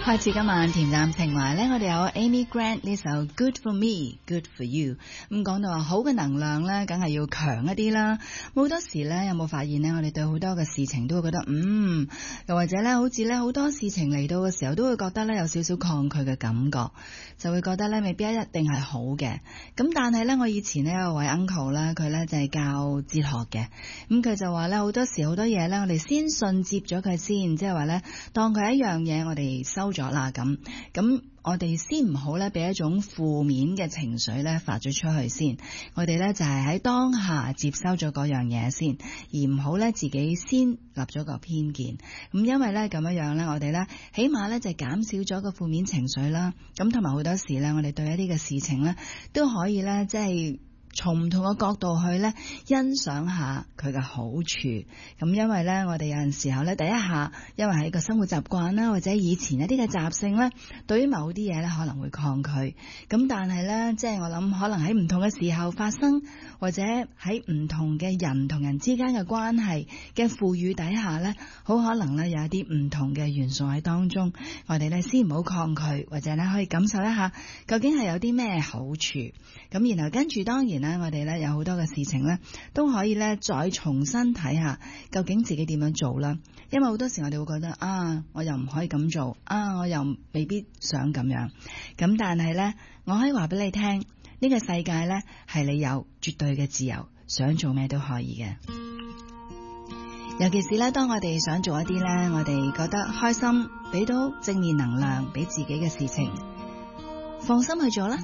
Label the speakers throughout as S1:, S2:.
S1: 開始今晚甜淡情懷呢，我哋有 Amy Grant 呢首 Good for Me, Good for You。咁講到話好嘅能量呢，梗係要強一啲啦。好多時呢，有冇發現呢？我哋對好多嘅事情都會覺得又或者呢，好似呢好多事情嚟到嘅時候，都會覺得呢有少少抗拒嘅感覺，就會覺得呢未必一定係好嘅。咁但係呢，我以前呢有位 uncle 呢，佢呢就係教哲學嘅，咁佢就話呢好多時好多嘢呢，我哋先信接咗佢先，即係話呢當佢一樣嘢我哋收咗啦，咁我哋先唔好咧俾一種負面嘅情緒咧發咗出去先，我哋咧就係喺當下接收咗嗰樣嘢先，而唔好咧自己先立咗個偏見。咁因為咧咁樣咧，我哋咧起碼咧就減少咗個負面情緒啦。咁同埋好多時咧，我哋對一啲嘅事情咧都可以咧即係從唔同嘅角度去咧欣賞下佢嘅好處。咁因為咧我哋有陣時候咧第一下因為係一個生活習慣啦，或者以前一啲嘅習性咧，對於某啲嘢咧可能會抗拒。咁但係咧即係我諗可能喺唔同嘅時候發生，或者喺唔同嘅人同人之間嘅關係嘅賦予底下咧，好可能咧有一啲唔同嘅元素喺當中。我哋咧先唔好抗拒，或者咧可以感受一下究竟係有啲咩好處。咁然後跟住當然我哋咧有好多嘅事情咧都可以咧再重新睇下究竟自己點樣做啦。因為好多時我哋會覺得我又唔可以咁做，我又未必想咁樣。咁但係咧我可以話俾你聽，呢個世界咧係你有絕對嘅自由，想做咩都可以嘅。尤其是咧當我哋想做一啲咧我哋覺得開心，俾到正面能量俾自己嘅事情，放心去做啦。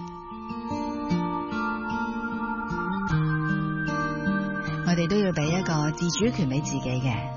S1: 我哋都要俾一個自主權俾自己嘅。